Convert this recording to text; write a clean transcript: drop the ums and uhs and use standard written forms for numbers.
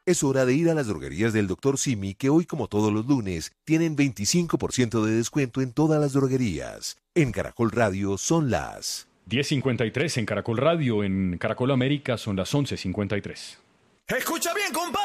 Es hora de ir a las droguerías del Dr. Simi, que hoy, como todos los lunes, tienen 25% de descuento en todas las droguerías. En Caracol Radio son las 10:53 en Caracol Radio. En Caracol América son las 11:53. Escucha bien, compadre.